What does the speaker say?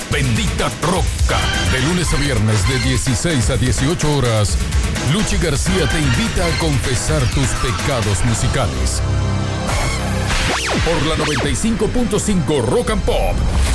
Bendita Troca. De lunes a viernes de 16 a 18 horas, Luchi García te invita a confesar tus pecados musicales. Por la 95.5 Rock and Pop.